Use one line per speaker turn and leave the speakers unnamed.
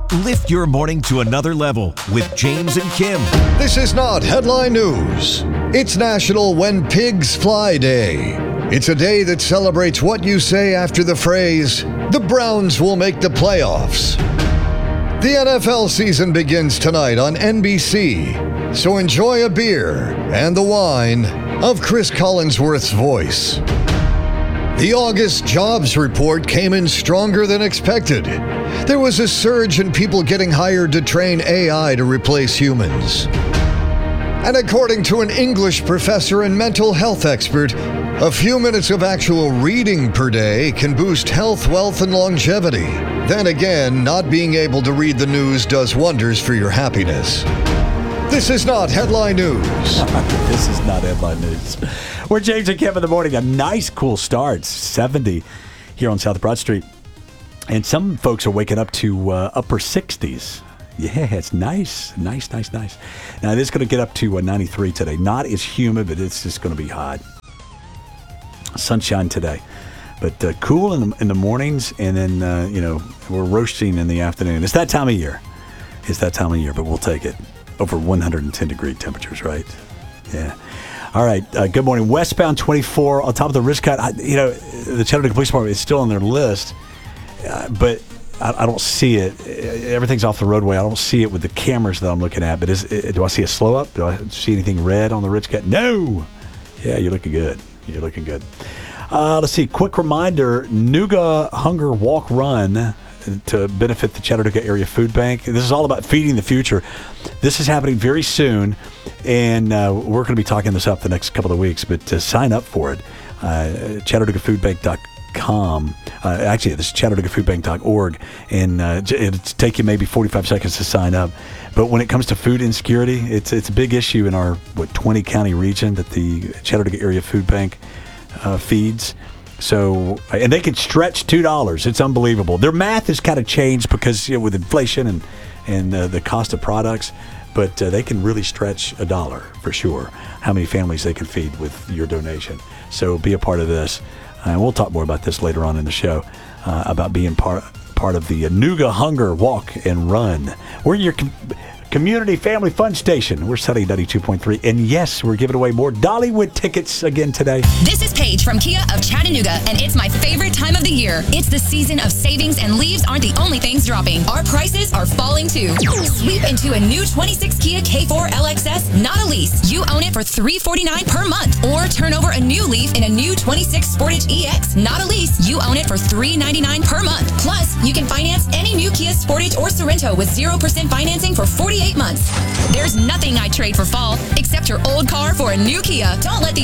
Lift your morning to another level with James and Kim.
This is not headline news. It's National When Pigs Fly Day. It's a day that celebrates what you say after the phrase, "The Browns will make the playoffs." The NFL season begins tonight on NBC, so enjoy a beer and the wine of Chris Collinsworth's voice. The August jobs report came in stronger than expected. There was a surge in people getting hired to train AI to replace humans. And according to an English professor and mental health expert, a few minutes of actual reading per day can boost health, wealth, and longevity. Then again, not being able to read the news does wonders for your happiness. This is not headline news.
This is not headline news. We're James and Kim in the morning. A nice, cool start. 70 here on South Broad Street. And some folks are waking up to upper 60s. Yeah, it's nice. Nice. Now, it is going to get up to 93 today. Not as humid, but it's just going to be hot. Sunshine today. But cool in the mornings, and then, we're roasting in the afternoon. It's that time of year. But we'll take it. Over 110-degree temperatures, right? Yeah. All right. Good morning. Westbound 24 on top of the Ridgecott. The Chattanooga Police Department is still on their list, but I don't see it. Everything's off the roadway. I don't see it with the cameras that I'm looking at. But do I see a slow up? Do I see anything red on the Ridgecott? No. Yeah, you're looking good. Let's see. Quick reminder: Nuga Hunger Walk Run to benefit the Chattanooga Area Food Bank. This is all about feeding the future. This is happening very soon, and we're going to be talking this up the next couple of weeks, but to sign up for it, ChattanoogaFoodBank.com. Actually, this is ChattanoogaFoodBank.org, and it'll take you maybe 45 seconds to sign up. But when it comes to food insecurity, it's a big issue in our 20-county region that the Chattanooga Area Food Bank feeds. So, and they can stretch $2. It's unbelievable. Their math has kind of changed because with inflation and the cost of products, but they can really stretch $1 for sure. How many families they can feed with your donation. So be a part of this. And we'll talk more about this later on in the show about being part of the Nuga Hunger Walk and Run. We're your community family fun station. We're Sunny 92.3. And yes, we're giving away more Dollywood tickets again today.
This is Paige from Kia of Chattanooga, and it's my favorite time of the year. It's the season of savings, and leaves aren't the only things dropping. Our prices are falling too. Sweep into a new 26 Kia K4 LXS, not a lease. You own it for $349 per month. Or turn over a new leaf in a new 26 Sportage EX, not a lease. You own it for $399 per month. Plus, you can finance any new Kia Sportage or Sorento with 0% financing for 48 months. There's nothing I'd trade for fall, except your old car for a new Kia. Don't let the